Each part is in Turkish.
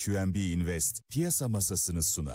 QNB Invest piyasa masasını sunar.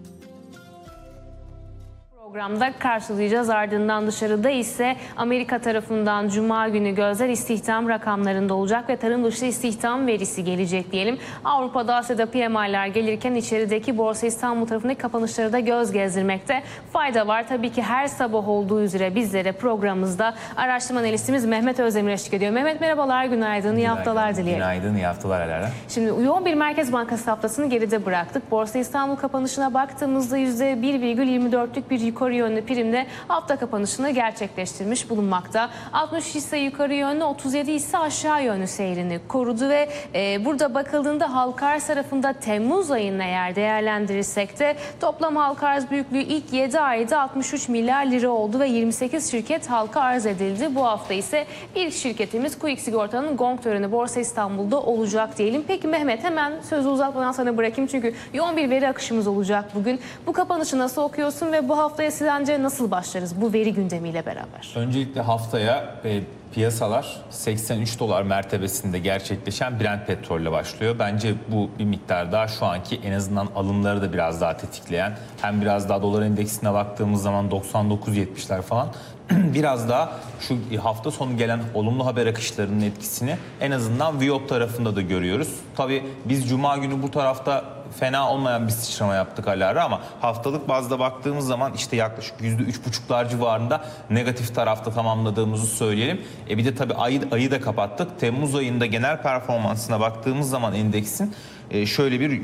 Programda karşılayacağız. Ardından dışarıda ise Amerika tarafından Cuma günü gözler istihdam rakamlarında olacak ve tarım dışı istihdam verisi gelecek diyelim. Avrupa'da, Asya'da PMI'ler gelirken içerideki Borsa İstanbul tarafındaki kapanışları da göz gezdirmekte fayda var. Tabii ki her sabah olduğu üzere bizlere programımızda araştırma analistimiz Mehmet Özdemir eşlik ediyor. Mehmet merhabalar, günaydın, iyi haftalar dileyelim. Günaydın, iyi haftalar Alara. Şimdi yoğun bir Merkez Bankası haftasını geride bıraktık. Borsa İstanbul kapanışına baktığımızda %1,24'lük bir yukarı yönlü primde hafta kapanışını gerçekleştirmiş bulunmakta. 60 hisse yukarı yönlü, 37 hisse aşağı yönlü seyrini korudu ve burada bakıldığında halka arz tarafında Temmuz ayını eğer değerlendirirsek de toplam halka arz büyüklüğü ilk 7 ayda 63 milyar lira oldu ve 28 şirket halka arz edildi. Bu hafta ise ilk şirketimiz Quick Sigorta'nın gong töreni Borsa İstanbul'da olacak diyelim. Peki Mehmet, hemen sözü uzatmadan sana bırakayım çünkü yoğun bir veri akışımız olacak bugün. Bu kapanışı nasıl okuyorsun ve bu haftaya sizce nasıl başlarız bu veri gündemiyle beraber? Öncelikle haftaya piyasalar 83 dolar mertebesinde gerçekleşen Brent petrolle başlıyor. Bence bu bir miktar daha şu anki en azından alımları da biraz daha tetikleyen, hem biraz daha dolar endeksine baktığımız zaman 99.70'ler falan biraz daha şu hafta sonu gelen olumlu haber akışlarının etkisini en azından Viyop tarafında da görüyoruz. Tabii biz Cuma günü bu tarafta fena olmayan bir sıçrama yaptık Alara, ama haftalık bazda baktığımız zaman işte yaklaşık %3,5'lar civarında negatif tarafta tamamladığımızı söyleyelim. Bir de tabii ayı da kapattık. Temmuz ayında genel performansına baktığımız zaman endeksin şöyle bir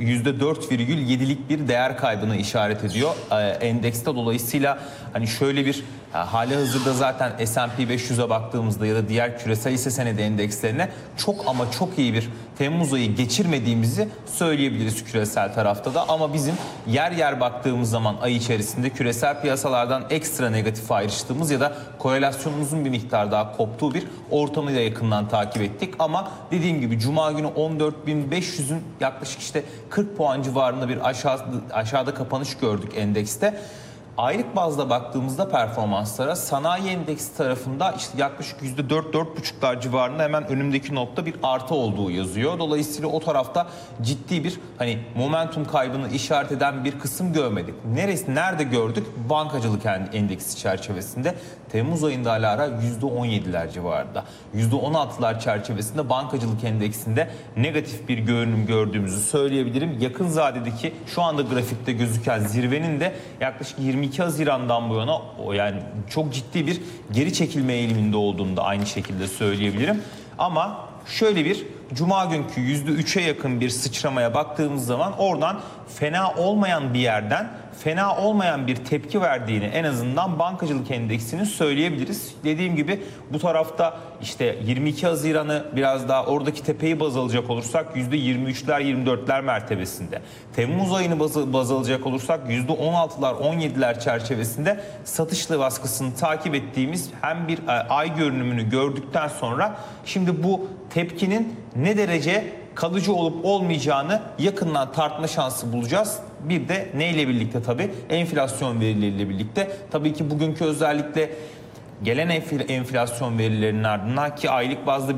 %4,7'lik bir değer kaybına işaret ediyor endekste. Dolayısıyla hani şöyle bir hali hazırda zaten S&P 500'e baktığımızda ya da diğer küresel hisse senedi endekslerine çok ama çok iyi bir Temmuz ayı geçirmediğimizi söyleyebiliriz küresel tarafta da. Ama bizim yer yer baktığımız zaman ay içerisinde küresel piyasalardan ekstra negatif ayrıştığımız ya da korelasyonumuzun bir miktar daha koptuğu bir ortamı da yakından takip ettik. Ama dediğim gibi Cuma günü 14.500'ün yaklaşık işte 40 puan civarında bir aşağıda kapanış gördük endekste. Aylık bazda baktığımızda performanslara sanayi endeksi tarafında işte yaklaşık %4-4,5'lar civarında hemen önümdeki notta bir artı olduğu yazıyor. Dolayısıyla o tarafta ciddi bir hani momentum kaybını işaret eden bir kısım görmedik. Nerede gördük? Bankacılık endeksi çerçevesinde Temmuz ayında Alara %17'ler civarında. %16'lar çerçevesinde bankacılık endeksinde negatif bir görünüm gördüğümüzü söyleyebilirim. Yakın vadedeki şu anda grafikte gözüken zirvenin de yaklaşık 22 Haziran'dan bu yana yani çok ciddi bir geri çekilme eğiliminde olduğunu da aynı şekilde söyleyebilirim. Ama şöyle bir Cuma günkü %3'e yakın bir sıçramaya baktığımız zaman oradan fena olmayan bir yerden fena olmayan bir tepki verdiğini en azından bankacılık endeksini söyleyebiliriz. Dediğim gibi bu tarafta işte 22 Haziran'ı biraz daha oradaki tepeyi baz alacak olursak %23'ler 24'ler mertebesinde. Temmuz ayını baz alacak olursak %16'lar 17'ler çerçevesinde satışlı baskısını takip ettiğimiz hem bir ay görünümünü gördükten sonra şimdi bu tepkinin ne derece kalıcı olup olmayacağını yakından tartma şansı bulacağız. Bir de neyle birlikte tabii? Enflasyon verileriyle birlikte. Tabii ki bugünkü özellikle gelen enflasyon verilerinin ardından ki aylık bazda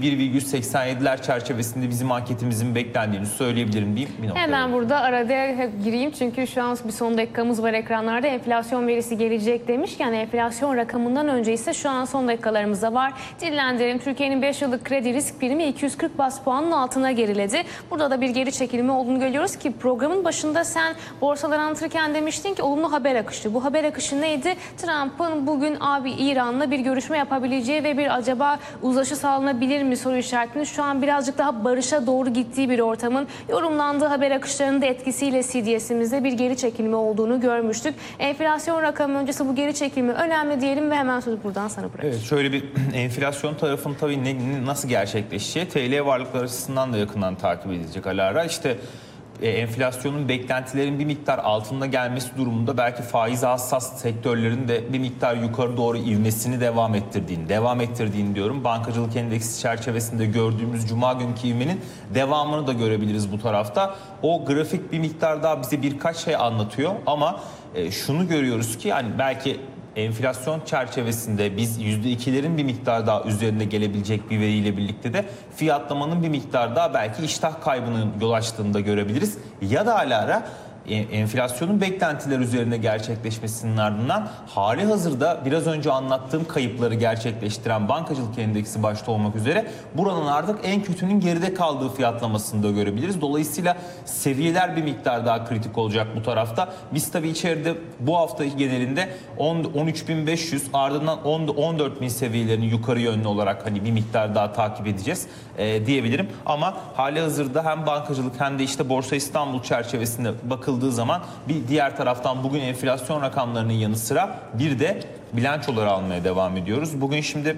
%1,87'ler çerçevesinde bizim anketimizin beklendiğini söyleyebilirim diyeyim. Hemen burada arada gireyim çünkü şu an bir son dakikamız var ekranlarda. Enflasyon verisi gelecek demişken enflasyon rakamından önce ise şu an son dakikalarımızda var. Dillendirelim. Türkiye'nin 5 yıllık kredi risk primi 240 bas puanın altına geriledi. Burada da bir geri çekilme olduğunu görüyoruz ki programın başında sen borsaları anlatırken demiştin ki olumlu haber akışı. Bu haber akışı neydi? Trump'ın bugün İran'la bir görüşme yapabileceği ve bir acaba uzlaşı sağlanabilir mi soru işaretini şu an birazcık daha barışa doğru gittiği bir ortamın yorumlandığı haber akışlarının da etkisiyle CDS'imizde bir geri çekilme olduğunu görmüştük. Enflasyon rakamı öncesi bu geri çekilme önemli diyelim ve hemen sözü buradan sana bırakayım. Evet, şöyle bir enflasyon tarafının tabii nasıl gerçekleşeceği TL varlıklar açısından da yakından takip edilecek Alara. İşte enflasyonun beklentilerin bir miktar altında gelmesi durumunda belki faiz hassas sektörlerin de bir miktar yukarı doğru ivmesini devam ettirdiğini diyorum. Bankacılık endeksi çerçevesinde gördüğümüz Cuma günkü ivmenin devamını da görebiliriz bu tarafta. O grafik bir miktar daha bize birkaç şey anlatıyor ama şunu görüyoruz ki yani belki enflasyon çerçevesinde biz %2'lerin bir miktar daha üzerinde gelebilecek bir veriyle birlikte de fiyatlamanın bir miktar daha belki iştah kaybının yol açtığını da görebiliriz. Ya da alara enflasyonun beklentiler üzerine gerçekleşmesinin ardından hali hazırda biraz önce anlattığım kayıpları gerçekleştiren bankacılık endeksi başta olmak üzere buranın artık en kötünün geride kaldığı fiyatlamasını da görebiliriz. Dolayısıyla seviyeler bir miktar daha kritik olacak bu tarafta. Biz tabii içeride bu hafta genelinde 13.500 ardından 14.000 seviyelerini yukarı yönlü olarak hani bir miktar daha takip edeceğiz diyebilirim. Ama hali hazırda hem bankacılık hem de işte Borsa İstanbul çerçevesinde bakıldığı zaman bir diğer taraftan bugün enflasyon rakamlarının yanı sıra bir de bilançoları almaya devam ediyoruz. Bugün şimdi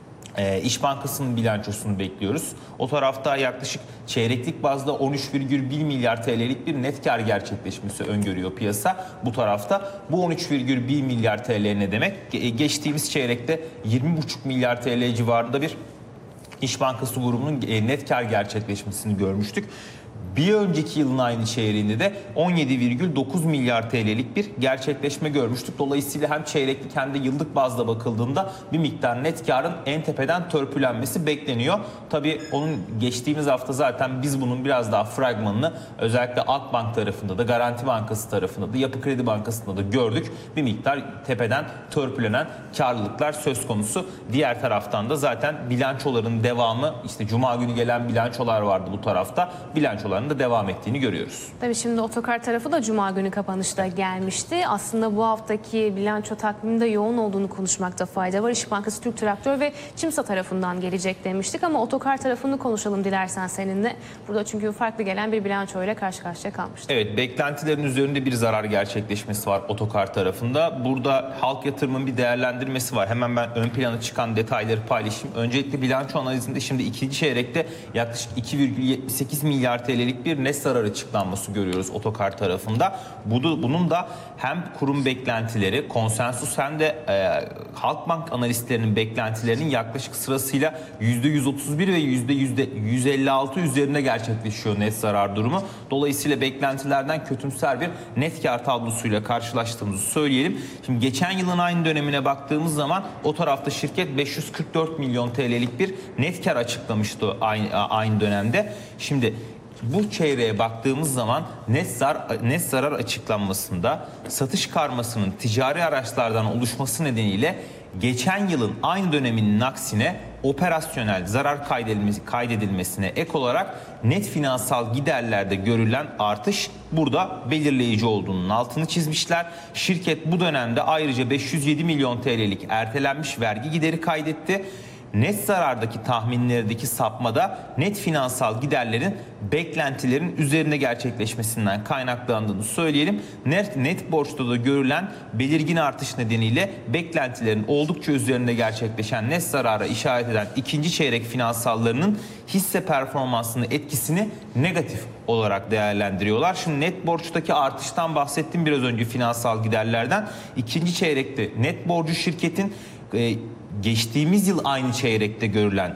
İş Bankası'nın bilançosunu bekliyoruz. O tarafta yaklaşık çeyreklik bazda 13,1 milyar TL'lik bir net kar gerçekleşmesi öngörüyor piyasa. Bu tarafta bu 13,1 milyar TL ne demek? Geçtiğimiz çeyrekte 20,5 milyar TL civarında bir İş Bankası grubunun net kar gerçekleşmesini görmüştük. Bir önceki yılın aynı çeyreğinde de 17,9 milyar TL'lik bir gerçekleşme görmüştük. Dolayısıyla hem çeyreklik hem de yıllık bazda bakıldığında bir miktar net karın en tepeden törpülenmesi bekleniyor. Tabii onun geçtiğimiz hafta zaten biz bunun biraz daha fragmanını özellikle Akbank tarafında da Garanti Bankası tarafında da Yapı Kredi Bankası'nda da gördük. Bir miktar tepeden törpülenen karlılıklar söz konusu. Diğer taraftan da zaten bilançoların devamı işte Cuma günü gelen bilançolar vardı bu tarafta. Bilançolar da devam ettiğini görüyoruz. Tabii şimdi otokar tarafı da Cuma günü kapanışta gelmişti. Aslında bu haftaki bilanço takviminde yoğun olduğunu konuşmakta fayda var. İş Bankası, Türk Traktör ve Çimsa tarafından gelecek demiştik ama otokar tarafını konuşalım dilersen seninle. Burada çünkü farklı gelen bir bilanço ile karşı karşıya kalmıştık. Evet, beklentilerin üzerinde bir zarar gerçekleşmesi var otokar tarafında. Burada halk yatırımın bir değerlendirmesi var. Hemen ben ön plana çıkan detayları paylaşayım. Öncelikle bilanço analizinde şimdi ikinci çeyrekte yaklaşık 2,78 milyar TL'lik bir net zarar açıklanması görüyoruz otokar tarafında. Bunun da hem kurum beklentileri, konsensus hem de Halkbank analistlerinin beklentilerinin yaklaşık sırasıyla %131 ve %156 üzerinde gerçekleşiyor net zarar durumu. Dolayısıyla beklentilerden kötümser bir net kar tablosuyla karşılaştığımızı söyleyelim. Şimdi geçen yılın aynı dönemine baktığımız zaman o tarafta şirket 544 milyon TL'lik bir net kar açıklamıştı aynı dönemde. Şimdi bu çeyreğe baktığımız zaman net zarar açıklanmasında satış karmasının ticari araçlardan oluşması nedeniyle geçen yılın aynı döneminin aksine operasyonel zarar kaydedilmesine ek olarak net finansal giderlerde görülen artış burada belirleyici olduğunun altını çizmişler. Şirket bu dönemde ayrıca 507 milyon TL'lik ertelenmiş vergi gideri kaydetti. Net zarardaki tahminlerdeki sapmada net finansal giderlerin beklentilerin üzerinde gerçekleşmesinden kaynaklandığını söyleyelim. Net borçta da görülen belirgin artış nedeniyle beklentilerin oldukça üzerinde gerçekleşen net zarara işaret eden ikinci çeyrek finansallarının hisse performansının etkisini negatif olarak değerlendiriyorlar. Şimdi net borçtaki artıştan bahsettim biraz önce finansal giderlerden. İkinci çeyrekte net borcu şirketin geçtiğimiz yıl aynı çeyrekte görülen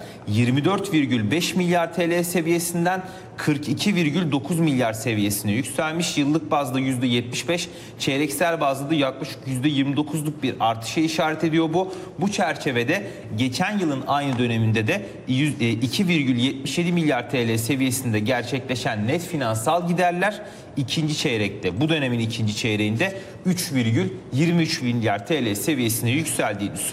24,5 milyar TL seviyesinden 42,9 milyar seviyesine yükselmiş. Yıllık bazda %75, çeyreksel bazda da yaklaşık %29'luk bir artışa işaret ediyor bu. Bu çerçevede geçen yılın aynı döneminde de 2,77 milyar TL seviyesinde gerçekleşen net finansal giderler ikinci çeyrekte, bu dönemin ikinci çeyreğinde 3,23 milyar TL seviyesine yükseldiğini